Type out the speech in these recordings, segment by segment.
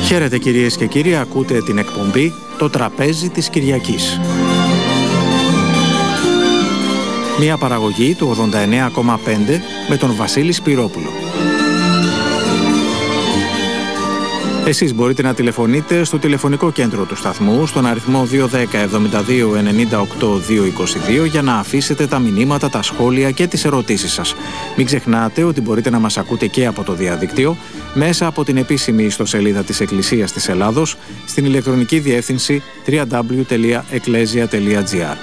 Χαίρετε κυρίες και κύριοι, ακούτε την εκπομπή «Το τραπέζι της Κυριακής». Μια παραγωγή του 89,5 με τον Βασίλη Σπυρόπουλο. Εσείς μπορείτε να τηλεφωνείτε στο τηλεφωνικό κέντρο του σταθμού στον αριθμό 210 72 98 222 για να αφήσετε τα μηνύματα, τα σχόλια και τις ερωτήσεις σας. Μην ξεχνάτε ότι μπορείτε να μας ακούτε και από το διαδίκτυο μέσα από την επίσημη ιστοσελίδα της Εκκλησίας της Ελλάδος στην ηλεκτρονική διεύθυνση www.ecclesia.gr.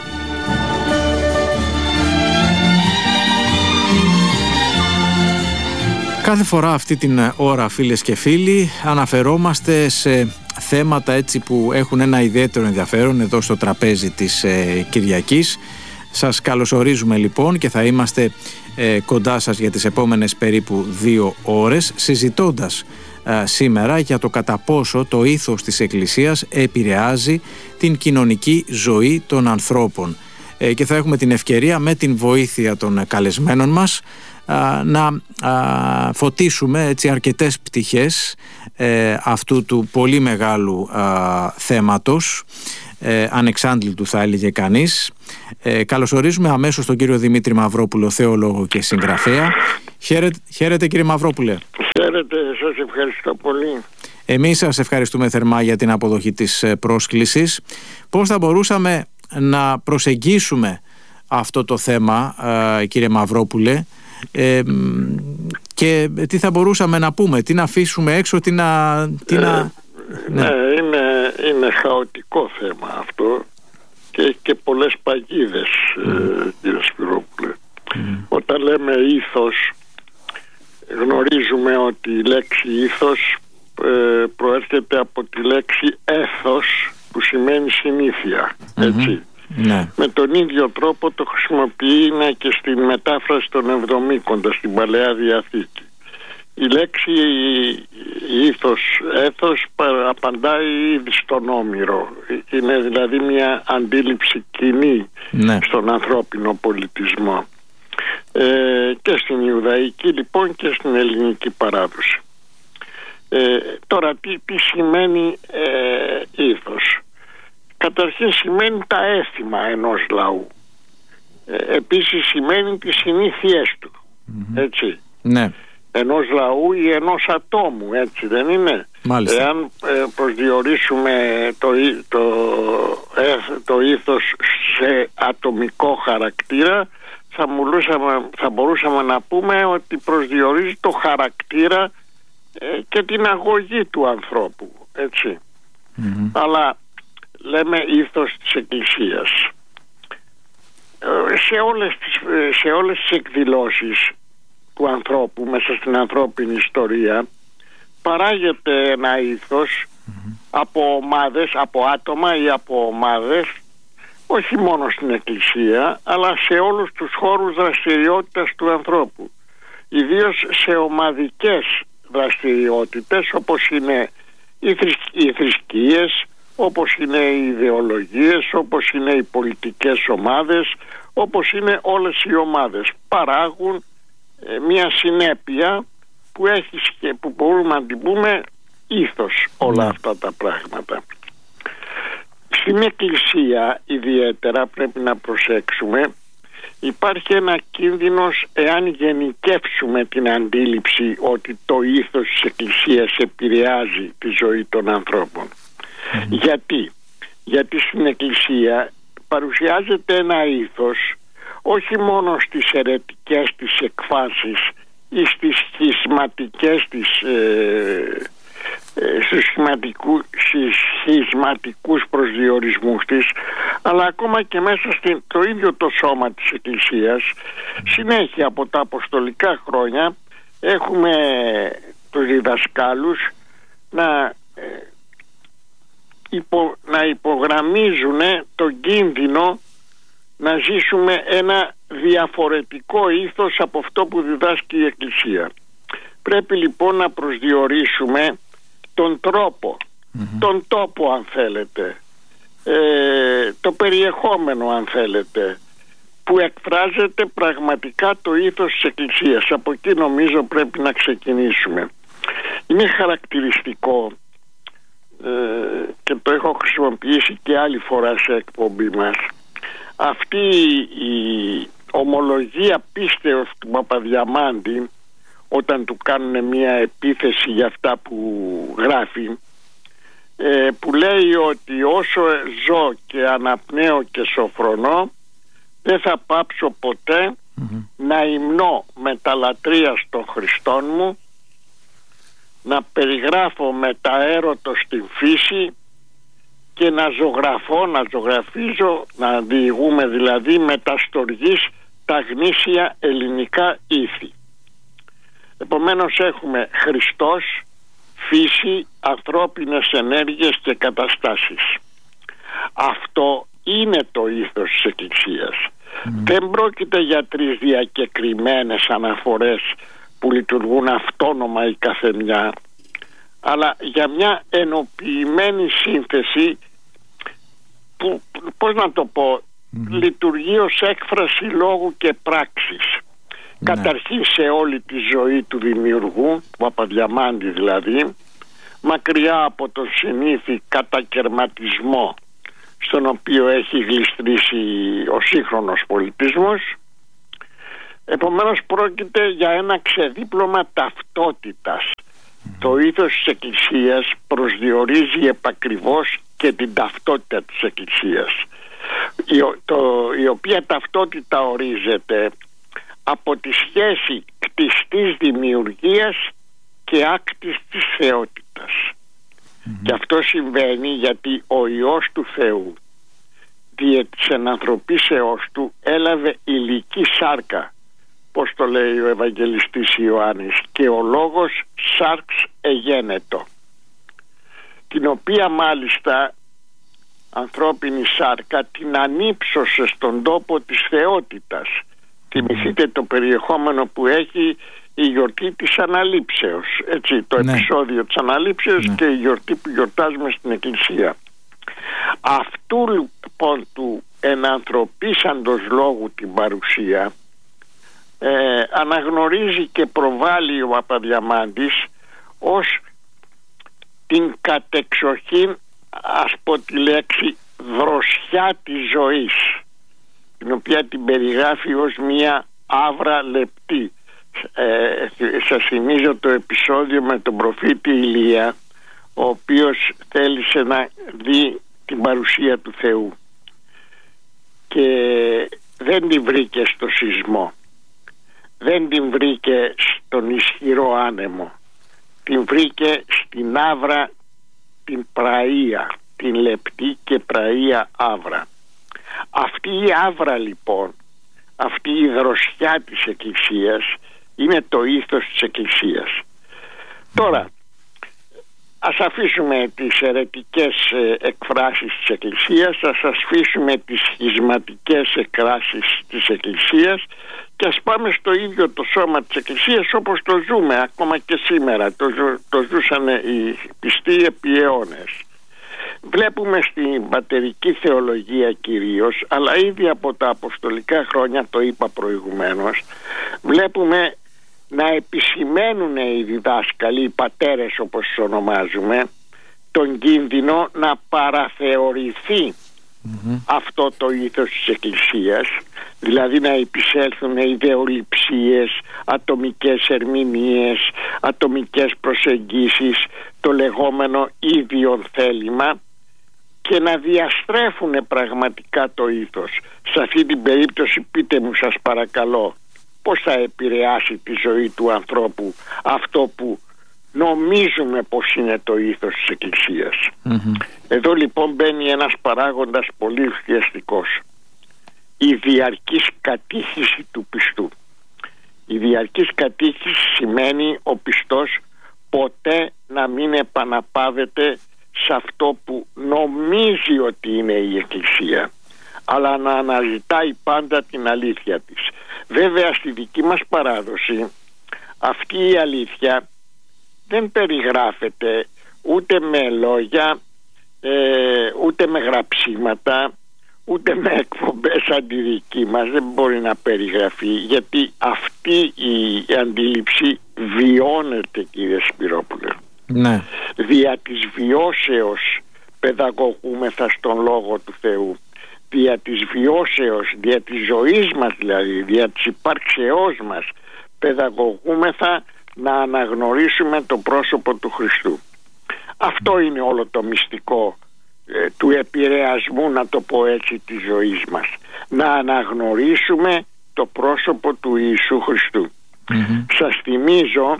Κάθε φορά αυτή την ώρα, φίλες και φίλοι, αναφερόμαστε σε θέματα έτσι που έχουν ένα ιδιαίτερο ενδιαφέρον εδώ στο τραπέζι της Κυριακής. Σας καλωσορίζουμε λοιπόν και θα είμαστε κοντά σας για τις επόμενες περίπου 2 ώρες συζητώντας σήμερα για το κατά πόσο το ήθος της Εκκλησίας επηρεάζει την κοινωνική ζωή των ανθρώπων. Και θα έχουμε την ευκαιρία με την βοήθεια των καλεσμένων μας να φωτίσουμε έτσι αρκετές πτυχές αυτού του πολύ μεγάλου θέματος, ανεξάντλητου θα έλεγε κανείς. Καλωσορίζουμε αμέσως τον κύριο Δημήτρη Μαυρόπουλο, θεολόγο και συγγραφέα. Χαίρετε κύριε Μαυρόπουλε. Χαίρετε, σας ευχαριστώ πολύ. Εμείς σας ευχαριστούμε θερμά για την αποδοχή της πρόσκλησης. Πώς θα μπορούσαμε να προσεγγίσουμε αυτό το θέμα, κύριε Μαυρόπουλε, και τι θα μπορούσαμε να πούμε, τι να αφήσουμε έξω, Ναι, είναι χαοτικό θέμα αυτό και πολλές παγίδες, κύριε Σπυρόπουλε. Όταν λέμε ήθος, γνωρίζουμε ότι η λέξη ήθος προέρχεται από τη λέξη έθος, που σημαίνει συνήθεια, έτσι. Ναι. Με τον ίδιο τρόπο το χρησιμοποιεί και στη μετάφραση των Εβδομήκοντα στην Παλαιά Διαθήκη. Η λέξη έθος απαντάει ήδη στον Όμηρο. Είναι δηλαδή μια αντίληψη κοινή, ναι, στον ανθρώπινο πολιτισμό. Και στην Ιουδαϊκή λοιπόν και στην ελληνική παράδοση. Τώρα τι σημαίνει ήθος? Καταρχήν σημαίνει τα αίσθημα ενός λαού. Επίσης σημαίνει τις συνήθειές του. Έτσι. Ναι. Ενός λαού ή ενός ατόμου, έτσι δεν είναι? Μάλιστα. Εάν προσδιορίσουμε το ήθος σε ατομικό χαρακτήρα, θα μπορούσαμε να πούμε ότι προσδιορίζει το χαρακτήρα και την αγωγή του ανθρώπου, έτσι. Αλλά λέμε ήθος της Εκκλησίας. Σε όλες τις εκδηλώσεις του ανθρώπου μέσα στην ανθρώπινη ιστορία παράγεται ένα ήθος από ομάδες, από άτομα ή από ομάδες, όχι μόνο στην Εκκλησία αλλά σε όλους τους χώρους δραστηριότητας του ανθρώπου, ιδίως σε ομαδικές δραστηριότητες όπως είναι οι θρησκείες, όπως είναι οι ιδεολογίες, όπως είναι οι πολιτικές ομάδες, όπως είναι όλες οι ομάδες. Παράγουν μια συνέπεια που μπορούμε να την πούμε ήθος όλα αυτά τα πράγματα. Στην Εκκλησία ιδιαίτερα πρέπει να προσέξουμε, υπάρχει ένα κίνδυνος εάν γενικεύσουμε την αντίληψη ότι το ήθος της Εκκλησίας επηρεάζει τη ζωή των ανθρώπων. Γιατί στην Εκκλησία παρουσιάζεται ένα ήθος όχι μόνο στις αιρετικές της εκφάσεις ή στις σχισματικές της στους σχισματικούς προσδιορισμούς της, αλλά ακόμα και μέσα στο ίδιο το σώμα της Εκκλησίας. Συνέχεια από τα αποστολικά χρόνια έχουμε τους διδασκάλους να υπογραμμίζουν τον κίνδυνο να ζήσουμε ένα διαφορετικό ήθος από αυτό που διδάσκει η Εκκλησία. Πρέπει λοιπόν να προσδιορίσουμε τον τρόπο, τον τόπο αν θέλετε, το περιεχόμενο αν θέλετε, που εκφράζεται πραγματικά το ήθος της Εκκλησίας. Από εκεί νομίζω πρέπει να ξεκινήσουμε. Είναι χαρακτηριστικό και το έχω χρησιμοποιήσει και άλλη φορά σε εκπομπή μας, αυτή η ομολογία πίστεως του Παπαδιαμάντη όταν του κάνουν μια επίθεση για αυτά που γράφει, που λέει ότι όσο ζω και αναπνέω και σοφρονώ δεν θα πάψω ποτέ να υμνώ με τα λατρεία των Χριστών μου, να περιγράφω με τα έρωτο στην φύση και να ζωγραφίζω, να διηγούμε δηλαδή με τα στοργής τα γνήσια ελληνικά ήθη. Επομένως έχουμε Χριστός, φύση, ανθρώπινες ενέργειες και καταστάσεις. Αυτό είναι το ήθος της Εκκλησίας. Δεν πρόκειται για τρεις διακεκριμένες αναφορές που λειτουργούν αυτόνομα η καθεμιά, αλλά για μια ενοποιημένη σύνθεση που, πώς να το πω, λειτουργεί ως έκφραση λόγου και πράξης. Καταρχήν σε όλη τη ζωή του δημιουργού, του Παπαδιαμάντη δηλαδή, μακριά από τον συνήθι κατακερματισμό στον οποίο έχει γλιστρήσει ο σύγχρονος πολιτισμός. Επομένως πρόκειται για ένα ξεδίπλωμα ταυτότητας. Το ήθος της Εκκλησίας προσδιορίζει επακριβώς και την ταυτότητα της Εκκλησίας, η οποία ταυτότητα ορίζεται από τη σχέση κτιστής δημιουργίας και άκτης της θεότητας. Και αυτό συμβαίνει γιατί ο Υιός του Θεού δια της ενανθρωπίσεώς του έλαβε υλική σάρκα, πώς το λέει ο Ευαγγελιστής Ιωάννης, και ο λόγος σάρξ εγένετο, την οποία μάλιστα ανθρώπινη σάρκα την ανύψωσε στον τόπο της θεότητας. Θυμηθείτε το περιεχόμενο που έχει η γιορτή της Αναλήψεως, έτσι, το επεισόδιο της Αναλήψεως και η γιορτή που γιορτάζουμε στην Εκκλησία. Αυτού λοιπόν του ενανθρωπίσαντος λόγου την παρουσία αναγνωρίζει και προβάλλει ο Παπαδιαμάντης ως την κατεξοχήν, ας πω τη λέξη, δροσιά της ζωής, την οποία την περιγράφει ως μια άβρα λεπτή. Σας θυμίζω το επεισόδιο με τον προφήτη Ηλία, ο οποίος θέλησε να δει την παρουσία του Θεού και δεν την βρήκε στο σεισμό, δεν την βρήκε στον ισχυρό άνεμο, την βρήκε στην άβρα, την πραΐα, την λεπτή και πραΐα άβρα. Αυτή η άβρα λοιπόν, αυτή η δροσιά της Εκκλησίας είναι το ήθος της Εκκλησίας. Τώρα ας αφήσουμε τις αιρετικές εκφράσεις της Εκκλησίας, ας αφήσουμε τις σχισματικές εκφράσεις της Εκκλησίας και ας πάμε στο ίδιο το σώμα της Εκκλησίας όπως το ζούμε ακόμα και σήμερα. Το ζούσαν οι πιστοί επί αιώνες. Βλέπουμε στην πατερική θεολογία κυρίως, αλλά ήδη από τα αποστολικά χρόνια, το είπα προηγουμένως, βλέπουμε να επισημαίνουν οι διδάσκαλοι, οι πατέρες όπως τους ονομάζουμε, τον κίνδυνο να παραθεωρηθεί αυτό το ήθος της Εκκλησίας, δηλαδή να επισέλθουν ιδεολειψίες, ατομικές ερμηνείες, ατομικές προσεγγίσεις, το λεγόμενο ίδιον θέλημα, και να διαστρέφουν πραγματικά το ήθος. Σε αυτή την περίπτωση πείτε μου σας παρακαλώ, πώς θα επηρεάσει τη ζωή του ανθρώπου αυτό που νομίζουμε πως είναι το ήθος της Εκκλησίας. Εδώ λοιπόν μπαίνει ένας παράγοντας πολύ ουσιαστικός, η διαρκής κατήχηση του πιστού. Η διαρκής κατήχηση σημαίνει ο πιστός ποτέ να μην επαναπάβεται σε αυτό που νομίζει ότι είναι η Εκκλησία, αλλά να αναζητάει πάντα την αλήθεια της. Βέβαια στη δική μας παράδοση αυτή η αλήθεια δεν περιγράφεται ούτε με λόγια, ούτε με γραψίματα, ούτε με εκπομπές σαν τη δική μας. Δεν μπορεί να περιγραφεί, γιατί αυτή η αντίληψη βιώνεται, κύριε Σπυρόπουλε. Ναι. Δια της βιώσεως παιδαγωγούμεθα στον Λόγο του Θεού. Δια της βιώσεως, δια της ζωής μας δηλαδή, δια της υπάρξεώς μας παιδαγωγούμεθα να αναγνωρίσουμε το πρόσωπο του Χριστού. Αυτό είναι όλο το μυστικό του επηρεασμού, να το πω έτσι, της ζωής μας. Να αναγνωρίσουμε το πρόσωπο του Ιησού Χριστού. Σας θυμίζω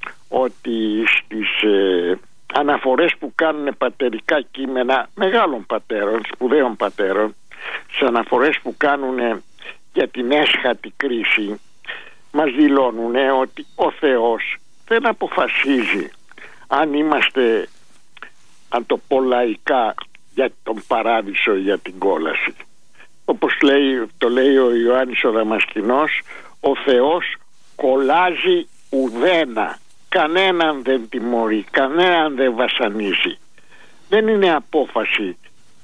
ότι στις αναφορές που κάνουν πατερικά κείμενα μεγάλων πατέρων, σπουδαίων πατέρων, στις αναφορές που κάνουν για την έσχατη κρίση, μας δηλώνουν ότι ο Θεός δεν αποφασίζει αν είμαστε, αν το πω λαϊκά, για τον παράδεισο ή για την κόλαση. Όπως το λέει ο Ιωάννης ο Δαμασκηνός, ο Θεός κολλάζει ουδένα, κανέναν δεν τιμωρεί, κανέναν δεν βασανίζει. Δεν είναι απόφαση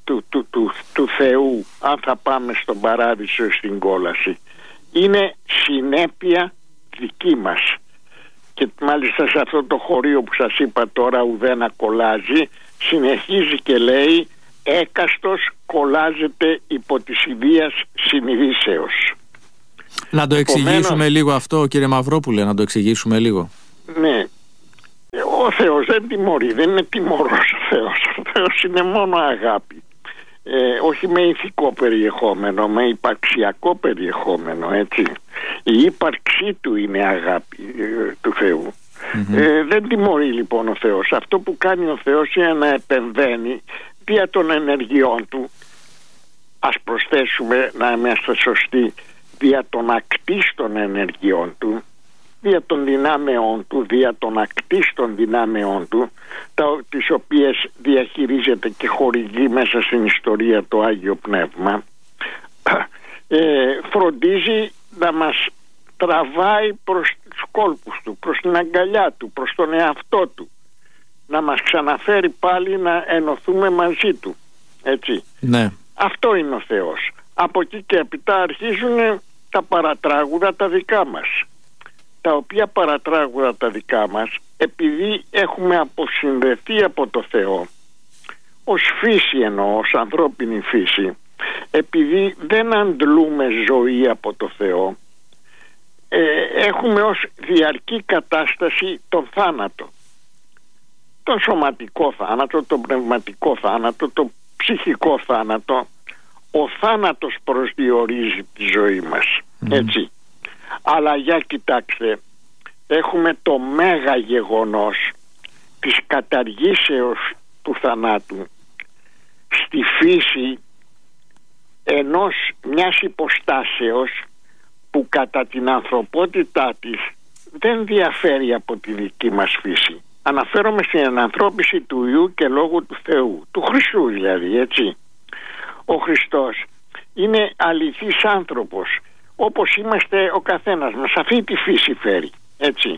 του Θεού αν θα πάμε στον παράδεισο ή στην κόλαση. Είναι συνέπεια δική μας. Και μάλιστα σε αυτό το χωρίο που σας είπα τώρα, ουδένα κολλάζει, συνεχίζει και λέει, έκαστος κολλάζεται υπό της ιδίας συνειδήσεως. Να το εξηγήσουμε λίγο αυτό, κύριε Μαυρόπουλε, να το εξηγήσουμε λίγο. Ναι. Ο Θεός δεν τιμωρεί, δεν είναι τιμωρός ο Θεός. Ο Θεός είναι μόνο αγάπη. Όχι με ηθικό περιεχόμενο, με υπαρξιακό περιεχόμενο, έτσι. Η ύπαρξή του είναι αγάπη του Θεού. Δεν τιμωρεί λοιπόν ο Θεός. Αυτό που κάνει ο Θεός είναι να επεμβαίνει δια των ενεργειών του. Ας προσθέσουμε, να είμαστε σωστοί, δια των ακτίστων ενεργειών του, δια των δυνάμεών του, δια των ακτίστων δυνάμεών του, τις οποίες διαχειρίζεται και χορηγεί μέσα στην ιστορία το Άγιο Πνεύμα. Φροντίζει να μας τραβάει προς τους κόλπους του, προς την αγκαλιά του, προς τον εαυτό του, να μας ξαναφέρει πάλι να ενωθούμε μαζί του, έτσι. Ναι. Αυτό είναι ο Θεός. Από εκεί και έπειτα αρχίζουν τα παρατράγουδα τα δικά μας, τα οποία παρατράγουδα τα δικά μας, επειδή έχουμε αποσυνδεθεί από το Θεό ως φύση, εννοώ ως ανθρώπινη φύση, επειδή δεν αντλούμε ζωή από το Θεό, έχουμε ως διαρκή κατάσταση τον θάνατο, τον σωματικό θάνατο, τον πνευματικό θάνατο, τον ψυχικό θάνατο. Ο θάνατος προσδιορίζει τη ζωή μας, έτσι. Αλλά για κοιτάξτε, έχουμε το μέγα γεγονός της καταργήσεως του θανάτου στη φύση μιας υποστάσεως που κατά την ανθρωπότητά της δεν διαφέρει από τη δική μας φύση. Αναφέρομαι στην ενανθρώπιση του Υιού και Λόγου του Θεού, του Χριστού δηλαδή, έτσι. Ο Χριστός είναι αληθής άνθρωπος, όπως είμαστε ο καθένας μας, αυτή τη φύση φέρει, έτσι.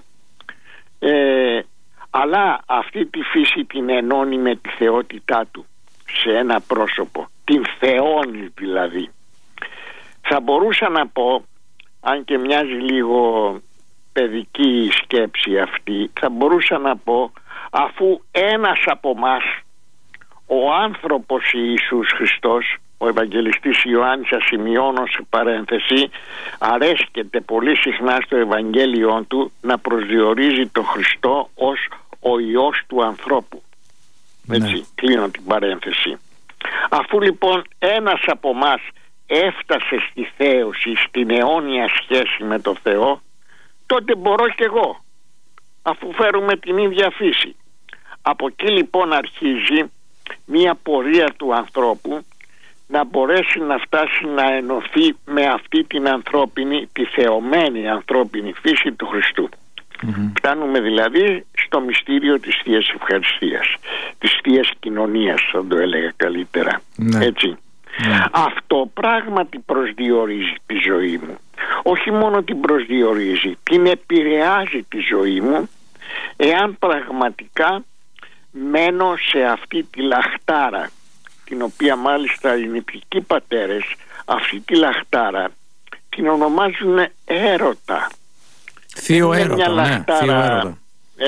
Αλλά αυτή τη φύση την ενώνει με τη θεότητά του σε ένα πρόσωπο, την θεώνει δηλαδή. Θα μπορούσα να πω, αν και μοιάζει λίγο παιδική σκέψη αυτή, θα μπορούσα να πω, αφού ένας από μας, ο άνθρωπος Ιησούς Χριστός, ο Ευαγγελιστής Ιωάννης, ασημειώνω σε παρένθεση, αρέσκεται πολύ συχνά στο Ευαγγέλιό του να προσδιορίζει τον Χριστό ως ο Υιός του ανθρώπου. Έτσι, κλείνω την παρένθεση. Αφού λοιπόν ένας από μας έφτασε στη θέωση, στην αιώνια σχέση με το Θεό, τότε μπορώ κι εγώ, αφού φέρουμε την ίδια φύση. Από εκεί λοιπόν αρχίζει μία πορεία του ανθρώπου να μπορέσει να φτάσει να ενωθεί με αυτή την ανθρώπινη, τη θεωμένη ανθρώπινη φύση του Χριστού. Φτάνουμε δηλαδή στο μυστήριο της Θείας Ευχαριστίας, της Θείας Κοινωνίας, θα το έλεγα καλύτερα. Έτσι. Αυτό πράγματι προσδιορίζει τη ζωή μου. Όχι μόνο την προσδιορίζει, την επηρεάζει τη ζωή μου, εάν πραγματικά μένω σε αυτή τη λαχτάρα, την οποία μάλιστα οι νηπικοί πατέρες αυτή τη λαχτάρα την ονομάζουν έρωτα. Θείο έρωτα, ναι, θείο έρωτα.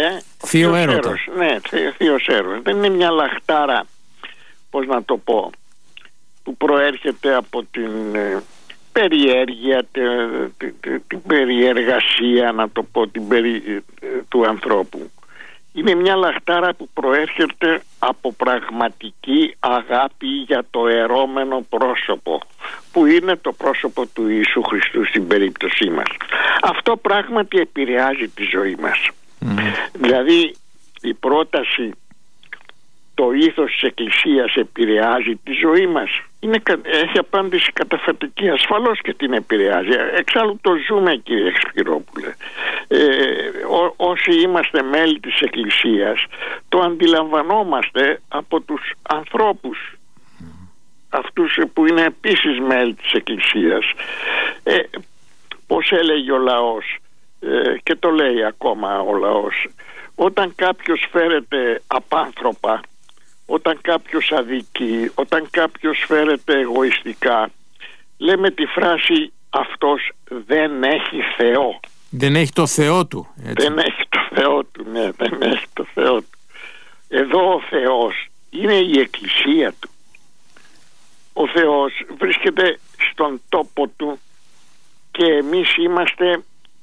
Θείο έρωτα. Ναι, θείος έρωτας. Δεν είναι μια λαχτάρα, πώς να το πω, που προέρχεται από την περιέργεια, την περιεργασία, να το πω, του ανθρώπου. Είναι μια λαχτάρα που προέρχεται από πραγματική αγάπη για το ερώμενο πρόσωπο, που είναι το πρόσωπο του Ιησού Χριστού στην περίπτωσή μας. Αυτό πράγματι επηρεάζει τη ζωή μας. Δηλαδή η πρόταση, το ήθος της Εκκλησίας επηρεάζει τη ζωή μας, έχει απάντηση καταφατική. Ασφαλώς και την επηρεάζει. Εξάλλου το ζούμε, κύριε Σπυρόπουλε. Όσοι είμαστε μέλη της Εκκλησίας, το αντιλαμβανόμαστε από τους ανθρώπους αυτούς που είναι επίσης μέλη της Εκκλησίας. Πώς έλεγε ο λαός, και το λέει ακόμα ο λαός, όταν κάποιος φέρεται απάνθρωπα, όταν κάποιος αδικεί, όταν κάποιος φέρεται εγωιστικά, λέμε τη φράση «αυτός δεν έχει Θεό». Δεν έχει το Θεό του. Έτσι. Δεν έχει το Θεό του, ναι, δεν έχει το Θεό του. Εδώ ο Θεός είναι η Εκκλησία του. Ο Θεός βρίσκεται στον τόπο του και εμείς είμαστε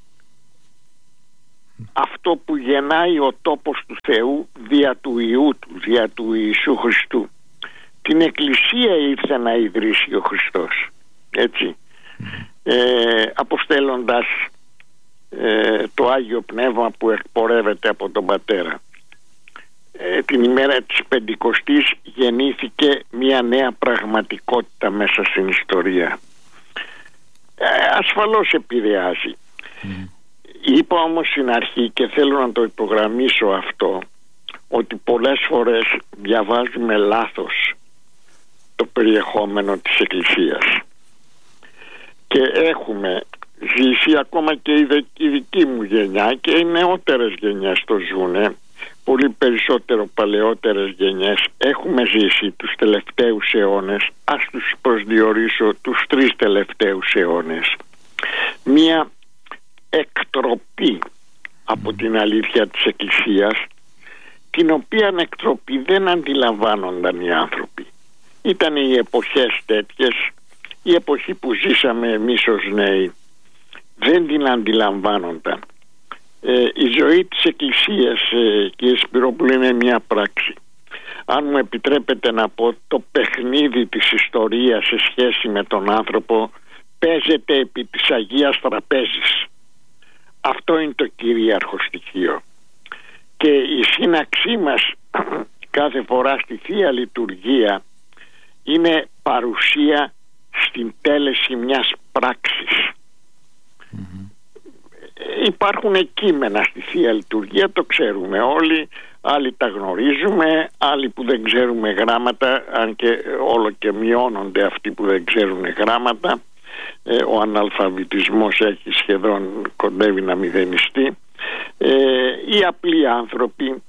αυτό που γεννάει ο τόπος του Θεού δια του Υιού του, δια του Ιησού Χριστού. Την Εκκλησία ήρθε να ιδρύσει ο Χριστός, έτσι, αποστέλλοντας το Άγιο Πνεύμα που εκπορεύεται από τον Πατέρα. Την ημέρα της Πεντηκοστής γεννήθηκε μια νέα πραγματικότητα μέσα στην ιστορία. Ασφαλώς επηρεάζει. Είπα όμως στην αρχή, και θέλω να το υπογραμμίσω αυτό, ότι πολλές φορές διαβάζουμε λάθος το περιεχόμενο της Εκκλησίας και έχουμε ζήσει, ακόμα και η δική μου γενιά και οι νεότερες γενιές το ζουνε, πολύ περισσότερο παλαιότερες γενιές, έχουμε ζήσει τους τελευταίους αιώνες, ας τους προσδιορίσω τους 3 τελευταίους αιώνες, μία εκτροπή από την αλήθεια της Εκκλησίας, την οποία εκτροπή δεν αντιλαμβάνονταν οι άνθρωποι. Ήταν οι εποχές τέτοιες, η εποχή που ζήσαμε εμείς ως νέοι, δεν την αντιλαμβάνονταν. Η ζωή της Εκκλησίας, κύριε Σπυρόπουλο, είναι μια πράξη. Αν μου επιτρέπετε να πω, το παιχνίδι της ιστορίας σε σχέση με τον άνθρωπο παίζεται επί της Αγίας Τραπέζης. Αυτό είναι το κυρίαρχο στοιχείο. Και η σύναξή μας κάθε φορά στη Θεία Λειτουργία είναι παρουσία στην τέλεση μιας πράξης. Υπάρχουν κείμενα στη Θεία Λειτουργία, το ξέρουμε όλοι, άλλοι τα γνωρίζουμε, άλλοι που δεν ξέρουμε γράμματα, αν και όλο και μειώνονται αυτοί που δεν ξέρουν γράμματα. Ο αναλφαβητισμός έχει σχεδόν, κοντεύει να μηδενιστεί. Οι απλοί άνθρωποι,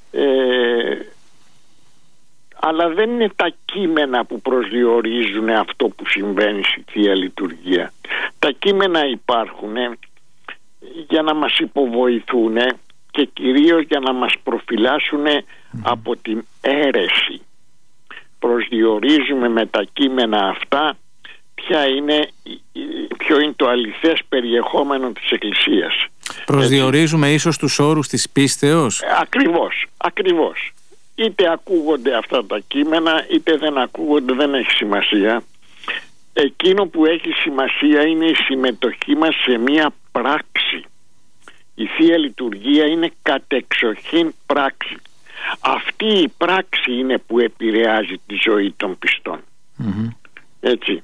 αλλά δεν είναι τα κείμενα που προσδιορίζουν αυτό που συμβαίνει στη Θεία Λειτουργία. Τα κείμενα υπάρχουν για να μας υποβοηθούν και κυρίως για να μας προφυλάσσουν από την αίρεση. Προσδιορίζουμε με τα κείμενα αυτά ποιο είναι το αληθές περιεχόμενο της Εκκλησίας. Προσδιορίζουμε ίσως τους όρους της πίστεως. Ακριβώς. Είτε ακούγονται αυτά τα κείμενα, είτε δεν ακούγονται, δεν έχει σημασία. Εκείνο που έχει σημασία είναι η συμμετοχή μας σε μία πράξη. Η Θεία Λειτουργία είναι κατεξοχήν πράξη. Αυτή η πράξη είναι που επηρεάζει τη ζωή των πιστών. Έτσι.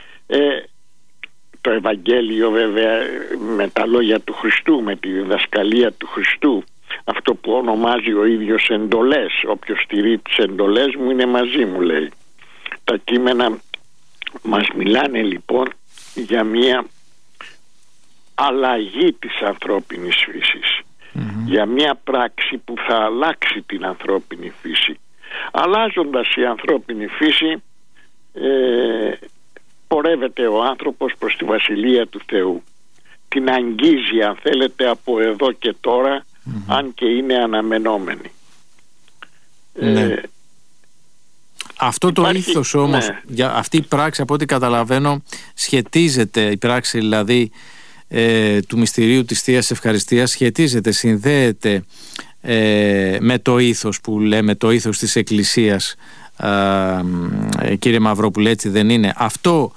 Το Ευαγγέλιο βέβαια, με τα λόγια του Χριστού, με τη διδασκαλία του Χριστού, αυτό που ονομάζει ο ίδιος εντολές, όποιος στηρεί τις εντολές μου είναι μαζί μου, λέει. Τα κείμενα μας μιλάνε λοιπόν για μια αλλαγή της ανθρώπινης φύσης, για μια πράξη που θα αλλάξει την ανθρώπινη φύση. Αλλάζοντας η ανθρώπινη φύση, πορεύεται ο άνθρωπος προς τη Βασιλεία του Θεού. Την αγγίζει, αν θέλετε, από εδώ και τώρα αν και είναι αναμενόμενη. Ναι. Αυτό το ήθος όμως, για αυτή η πράξη, από ό,τι καταλαβαίνω, σχετίζεται, η πράξη δηλαδή του μυστηρίου της Θείας Ευχαριστίας, σχετίζεται, συνδέεται με το ήθος που λέμε, το ήθος της Εκκλησίας, κύριε Μαυρόπουλε, έτσι δεν είναι? Αυτό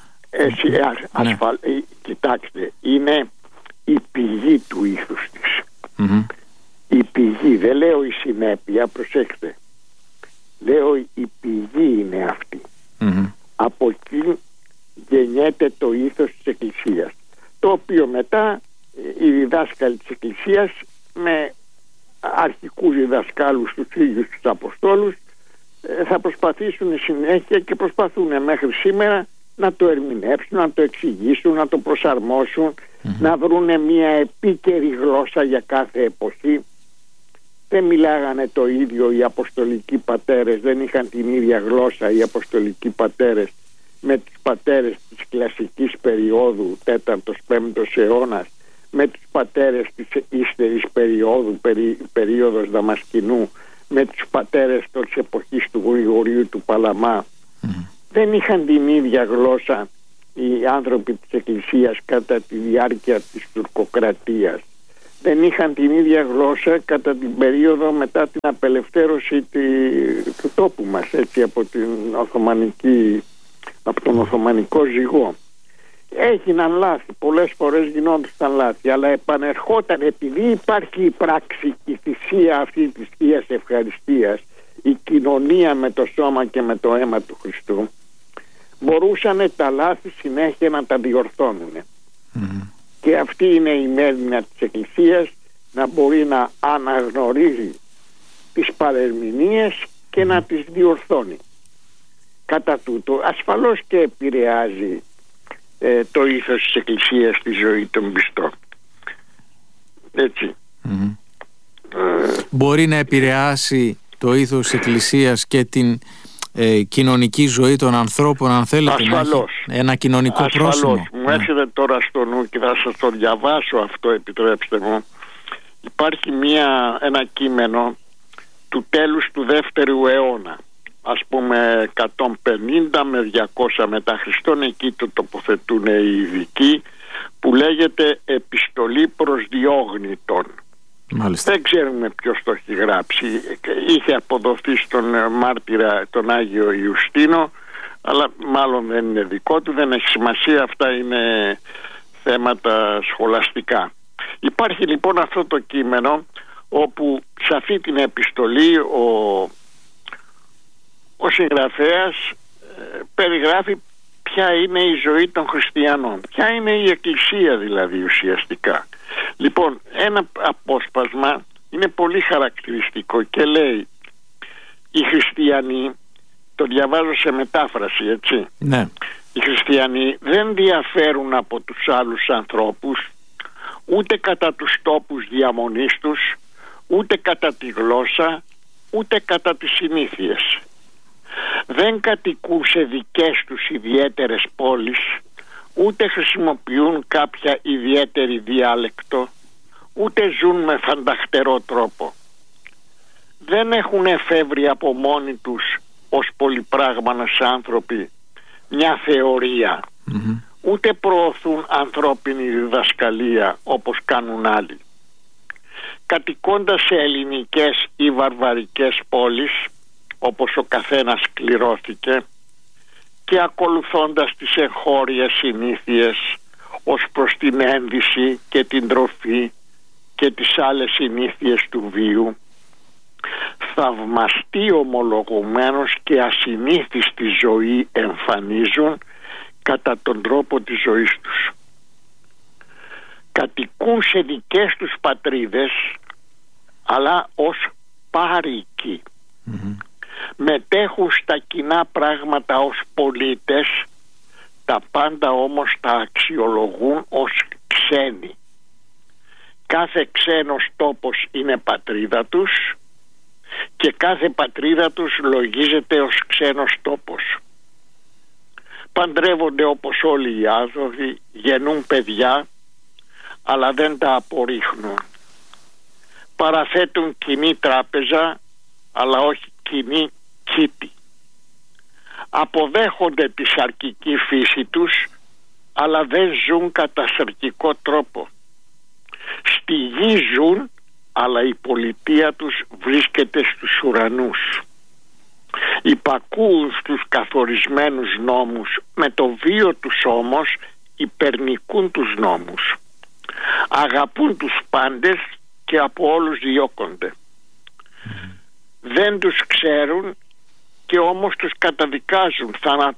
κοιτάξτε, είναι η πηγή του ήθους της. Η πηγή, δεν λέω η συνέπεια, προσέξτε, λέω η πηγή είναι αυτή. Από εκεί γεννιέται το ήθος της Εκκλησίας, το οποίο μετά οι διδάσκαλοι της Εκκλησίας, με αρχικούς διδασκάλους τους ίδιους τους Αποστόλους, θα προσπαθήσουν συνέχεια και προσπαθούν μέχρι σήμερα να το ερμηνεύσουν, να το εξηγήσουν, να το προσαρμόσουν, να βρούνε μια επίκαιρη γλώσσα για κάθε εποχή. Δεν μιλάγανε το ίδιο οι Αποστολικοί πατέρες, δεν είχαν την ίδια γλώσσα οι Αποστολικοί πατέρες με τους πατέρες της κλασικής περίοδου 4ος-5ος αιώνας, με τους πατέρες της ύστερης περίοδου, περίοδος Δαμασκηνού, με τους πατέρες της εποχής του Γρηγορίου του Παλαμά. Δεν είχαν την ίδια γλώσσα οι άνθρωποι της Εκκλησίας κατά τη διάρκεια της τουρκοκρατίας. Δεν είχαν την ίδια γλώσσα κατά την περίοδο μετά την απελευθέρωση του τόπου μας, έτσι, από τον Οθωμανικό ζυγό. Έγιναν λάθη, πολλές φορές γινόντουσαν λάθη, αλλά επανερχόταν, επειδή υπάρχει η πράξη, η θυσία αυτή της Θείας Ευχαριστίας, η κοινωνία με το σώμα και με το αίμα του Χριστού, μπορούσαν τα λάθη συνέχεια να τα διορθώνουν. Και αυτή είναι η μέρημνα της Εκκλησίας, να μπορεί να αναγνωρίζει τις παρερμηνίες και να τις διορθώνει. Κατά τούτο ασφαλώς και επηρεάζει το ήθος της Εκκλησίας στη ζωή των πιστών. Έτσι. Μπορεί να επηρεάσει το ήθος της Εκκλησίας και την κοινωνική ζωή των ανθρώπων, αν θέλετε, να έχει ένα κοινωνικό πρόσημο. Μου έρχεται τώρα στο νου και θα σας το διαβάσω αυτό, επιτρέψτε μου. Υπάρχει ένα κείμενο του τέλους του 2ου αιώνα, ας πούμε 150 με 200 μετά Χριστόν, εκεί το τοποθετούν οι ειδικοί, που λέγεται «Επιστολή προς Διόγνητον». Μάλιστα. Δεν ξέρουμε ποιος το έχει γράψει. Είχε αποδοθεί στον μάρτυρα τον Άγιο Ιουστίνο, αλλά μάλλον δεν είναι δικό του, δεν έχει σημασία, αυτά είναι θέματα σχολαστικά. Υπάρχει λοιπόν αυτό το κείμενο, όπου σε αυτή την επιστολή ο συγγραφέας περιγράφει ποια είναι η ζωή των χριστιανών, ποια είναι η Εκκλησία δηλαδή ουσιαστικά. Λοιπόν, ένα απόσπασμα είναι πολύ χαρακτηριστικό και λέει: οι χριστιανοί, το διαβάζω σε μετάφραση, έτσι, ναι. Οι χριστιανοί δεν διαφέρουν από τους άλλους ανθρώπους, ούτε κατά τους τόπους διαμονής τους, ούτε κατά τη γλώσσα, ούτε κατά τις συνήθειες. Δεν κατοικούν σε δικές τους ιδιαίτερες πόλεις, ούτε χρησιμοποιούν κάποια ιδιαίτερη διάλεκτο, ούτε ζουν με φανταχτερό τρόπο. Δεν έχουν εφεύρει από μόνοι τους ως πολυπράγμανες άνθρωποι μια θεωρία, ούτε προωθούν ανθρώπινη διδασκαλία όπως κάνουν άλλοι. Κατοικώντας σε ελληνικές ή βαρβαρικές πόλεις, όπως ο καθένας κληρώθηκε, και ακολουθώντας τις εγχώριες συνήθειες ως προς την ένδυση και την τροφή και τις άλλες συνήθειες του βίου, θαυμαστή ομολογουμένως και ασυνήθιστη ζωή εμφανίζουν κατά τον τρόπο της ζωής τους. Κατοικούν σε δικές τους πατρίδες, αλλά ως πάρικοι. Μετέχουν στα κοινά πράγματα ως πολίτες, τα πάντα όμως τα αξιολογούν ως ξένοι. Κάθε ξένος τόπος είναι πατρίδα τους και κάθε πατρίδα τους λογίζεται ως ξένος τόπος. Παντρεύονται όπως όλοι οι άνθρωποι, γεννούν παιδιά, αλλά δεν τα απορρίχνουν. παραθέτουν κοινή τράπεζα, αλλά όχι κοινή κήτη. Αποδέχονται τη σαρκική φύση τους, αλλά δεν ζουν κατά σαρκικό τρόπο. Στη γη ζουν, αλλά η πολιτεία τους βρίσκεται στους ουρανούς. Υπακούουν στους καθορισμένους νόμους, με το βίο τους όμως υπερνικούν τους νόμους. Αγαπούν τους πάντες και από όλους διώκονται. Δεν τους ξέρουν και όμως τους καταδικάζουν,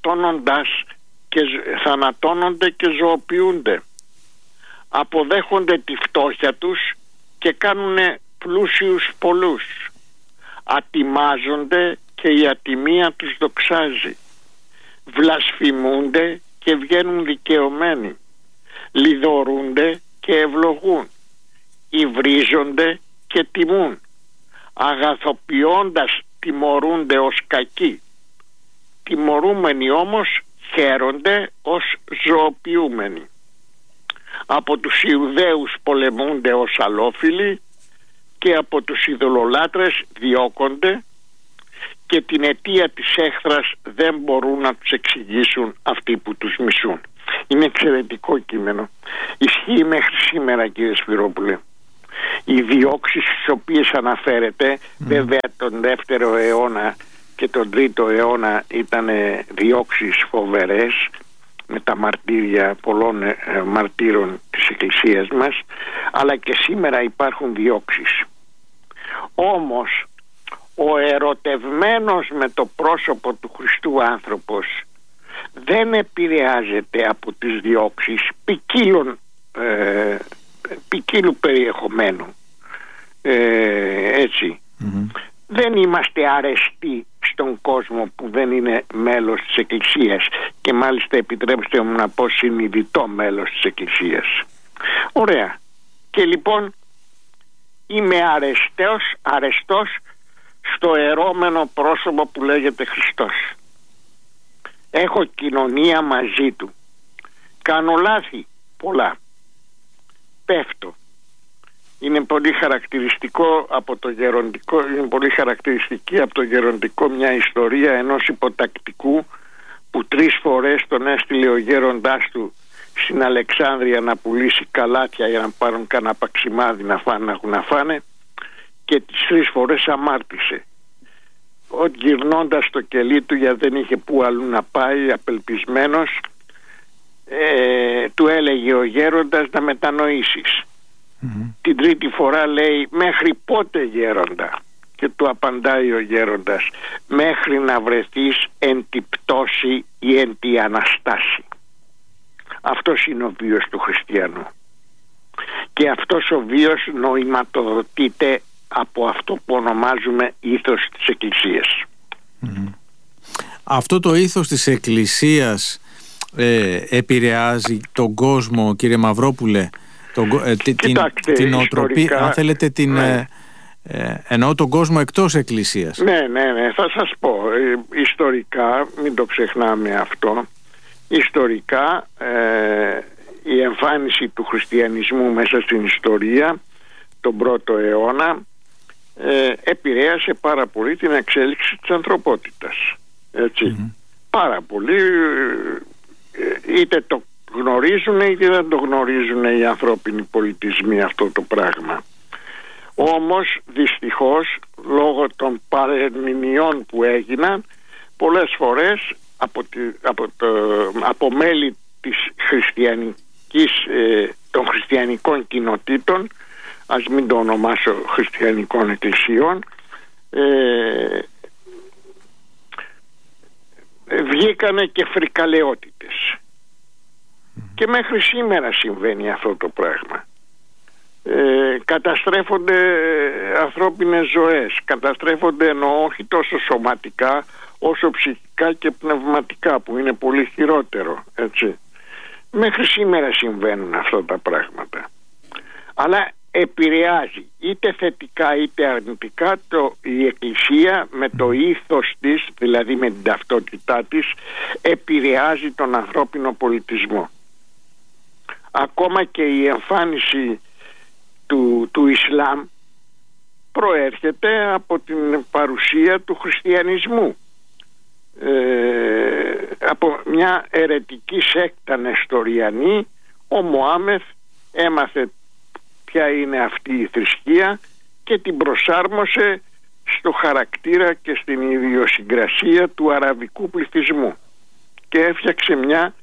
θανατώνονται και ζωοποιούνται. Αποδέχονται τη φτώχεια τους και κάνουν πλούσιους πολλούς. Ατιμάζονται και η ατιμία τους δοξάζει. Βλασφημούνται και βγαίνουν δικαιωμένοι. Λιδωρούνται και ευλογούν. Υβρίζονται και τιμούν. Αγαθοποιώντας τιμωρούνται ως κακοί. Τιμωρούμενοι όμως χαίρονται ως ζωοποιούμενοι. Από τους Ιουδαίους πολεμούνται ως αλόφιλοι και από τους ειδωλολάτρες διώκονται, και την αιτία της έχθρας δεν μπορούν να τους εξηγήσουν αυτοί που τους μισούν. Είναι εξαιρετικό κείμενο. Ισχύει μέχρι σήμερα, κύριε Σπυρόπουλε. Οι διώξεις στις οποίες αναφέρεται, βέβαια τον 2ο αιώνα και τον 3ο αιώνα ήταν διώξεις φοβερές, με τα μαρτύρια πολλών μαρτύρων της Εκκλησίας μας, αλλά και σήμερα υπάρχουν διώξεις. Όμως ο ερωτευμένος με το πρόσωπο του Χριστού άνθρωπος δεν επηρεάζεται από τις διώξεις ποικίλου περιεχομένου. Έτσι. Δεν είμαστε αρεστοί στον κόσμο που δεν είναι μέλος της Εκκλησίας, και μάλιστα επιτρέψτε μου να πω συνειδητό μέλος της Εκκλησίας. Ωραία. Και λοιπόν είμαι αρεστός στο ερώμενο πρόσωπο που λέγεται Χριστός. Έχω κοινωνία μαζί του. Κάνω λάθη πολλά. Πέφτω. Είναι πολύ χαρακτηριστικό από το γεροντικό, είναι πολύ χαρακτηριστική από το γεροντικό μια ιστορία ενός υποτακτικού που 3 φορές τον έστειλε ο γέροντάς του στην Αλεξάνδρεια να πουλήσει καλάθια για να πάρουν κανένα παξιμάδι να φάνε, και τις 3 φορές αμάρτησε. Γυρνώντας το κελί του, γιατί δεν είχε που αλλού να πάει, απελπισμένος, του έλεγε ο γέροντας να μετανοήσεις. Την 3η φορά λέει, μέχρι πότε γέροντα? Και του απαντάει ο γέροντας, μέχρι να βρεθείς εν τη πτώση ή εν τη Αναστάση. Αυτός είναι ο βίος του χριστιανού, και αυτός ο βίος νοηματοδοτείται από αυτό που ονομάζουμε ήθος της Εκκλησίας. Αυτό το ήθος της Εκκλησίας επηρεάζει τον κόσμο, κύριε Μαυρόπουλε, την νοοτροπία, αν θέλετε, εννοώ τον κόσμο εκτός Εκκλησίας. Ναι, θα σας πω. Ιστορικά, μην το ξεχνάμε αυτό, ιστορικά η εμφάνιση του χριστιανισμού μέσα στην ιστορία τον 1ο αιώνα επηρέασε πάρα πολύ την εξέλιξη της ανθρωπότητας. Έτσι. Πάρα πολύ, είτε το γνωρίζουν είτε δεν το γνωρίζουν οι ανθρώπινοι πολιτισμοί αυτό το πράγμα. Όμως δυστυχώς, λόγω των παρερμηνιών που έγιναν, πολλές φορές από μέλη της των χριστιανικών κοινοτήτων, ας μην το ονομάσω χριστιανικών εκκλησιών, βγήκανε και φρικαλαιότητες. Και μέχρι σήμερα συμβαίνει αυτό το πράγμα. Καταστρέφονται ανθρώπινες ζωές, καταστρέφονται, εννοώ, όχι τόσο σωματικά όσο ψυχικά και πνευματικά, που είναι πολύ χειρότερο, έτσι. Μέχρι σήμερα συμβαίνουν αυτά τα πράγματα, αλλά επηρεάζει είτε θετικά είτε αρνητικά η Εκκλησία με το ήθος της, δηλαδή με την ταυτότητά της, επηρεάζει τον ανθρώπινο πολιτισμό. Ακόμα και η εμφάνιση του Ισλάμ προέρχεται από την παρουσία του χριστιανισμού, από μια αιρετική σέκτα νεστοριανή. Ο Μωάμεθ έμαθε ποια είναι αυτή η θρησκεία και την προσάρμοσε στο χαρακτήρα και στην ιδιοσυγκρασία του αραβικού πληθυσμού και έφτιαξε μια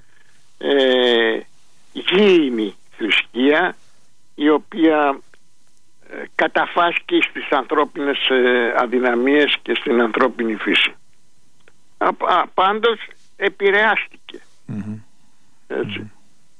γήινη θρησκεία, η οποία καταφάσκει στις ανθρώπινες αδυναμίες και στην ανθρώπινη φύση. Πάντως επηρεάστηκε. Έτσι.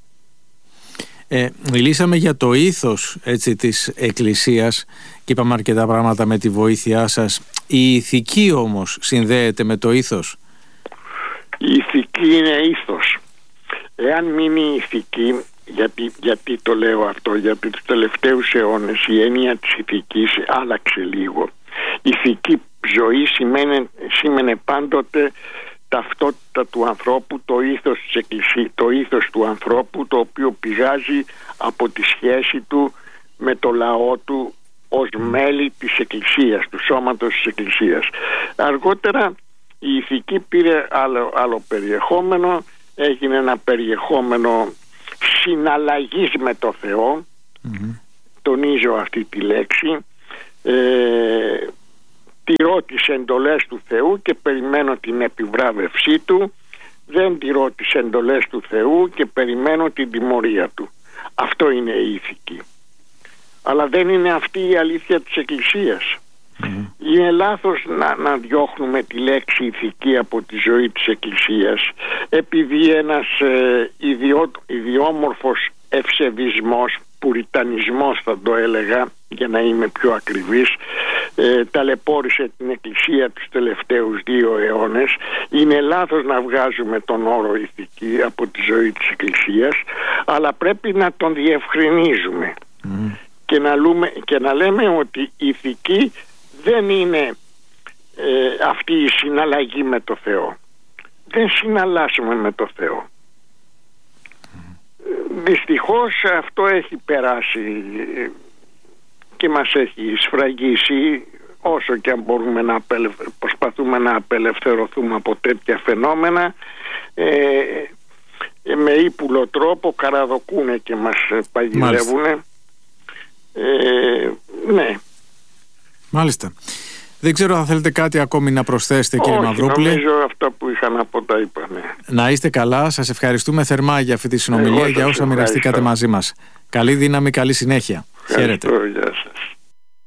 Μιλήσαμε για το ήθος, έτσι, της Εκκλησίας και είπαμε αρκετά πράγματα με τη βοήθειά σας. Η ηθική όμως συνδέεται με το ήθος? Η ηθική είναι ήθος. Εάν μείνει η ηθική, γιατί το λέω αυτό, γιατί τους τελευταίους αιώνες η έννοια της ηθικής άλλαξε λίγο. Η ηθική ζωή σήμαινε πάντοτε ταυτότητα του ανθρώπου, το ήθος της Εκκλησίας, το ήθος του ανθρώπου, το οποίο πηγάζει από τη σχέση του με το λαό του ως μέλη της Εκκλησίας, του σώματος της Εκκλησίας. Αργότερα η ηθική πήρε άλλο περιεχόμενο, έγινε ένα περιεχόμενο συναλλαγής με το Θεό, τονίζω αυτή τη λέξη, τηρώ τις εντολές του Θεού και περιμένω την επιβράβευσή του, δεν τηρώ τις εντολές του Θεού και περιμένω την τιμωρία του. Αυτό είναι η ηθική. Αλλά δεν είναι αυτή η αλήθεια της Εκκλησίας. Είναι λάθος να διώχνουμε τη λέξη ηθική από τη ζωή της Εκκλησίας, επειδή ένας ιδιόμορφος ευσεβισμός, πουριτανισμός θα το έλεγα για να είμαι πιο ακριβής, ταλαιπώρησε την Εκκλησία τους τελευταίους 2 αιώνες. Είναι λάθος να βγάζουμε τον όρο ηθική από τη ζωή της Εκκλησίας, αλλά πρέπει να τον διευκρινίζουμε και να λέμε ότι η ηθική δεν είναι αυτή η συναλλαγή με το Θεό. Δεν συναλλάσσουμε με το Θεό. Δυστυχώς αυτό έχει περάσει και μας έχει σφραγίσει, όσο και αν μπορούμε να προσπαθούμε να απελευθερωθούμε από τέτοια φαινόμενα, με ύπουλο τρόπο καραδοκούνε και μας παγιδεύουνε. Ναι. Μάλιστα. Δεν ξέρω αν θέλετε κάτι ακόμη να προσθέσετε, κύριε Μαυρόπουλε. Νομίζω αυτά που είχα να πω τα είπα. Ναι. Να είστε καλά. Σας ευχαριστούμε θερμά για αυτή τη συνομιλία, για όσα μοιραστήκατε μαζί μας. Καλή δύναμη, καλή συνέχεια. Χαίρετε. Γεια σας.